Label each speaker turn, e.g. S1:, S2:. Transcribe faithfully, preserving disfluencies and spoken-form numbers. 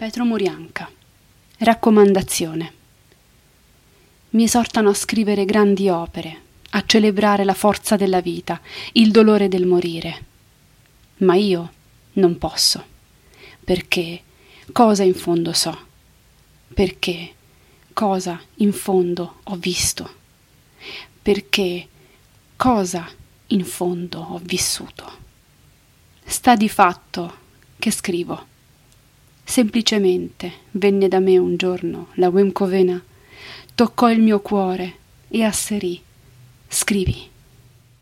S1: Petro Murianca. Raccomandazione. Mi esortano a scrivere grandi opere, a celebrare la forza della vita, il dolore del morire. Ma io non posso, perché cosa in fondo so, perché cosa in fondo ho visto, perché cosa in fondo ho vissuto. Sta di fatto che scrivo. Semplicemente venne da me un giorno la Wemcovena, toccò il mio cuore e asserì: scrivi.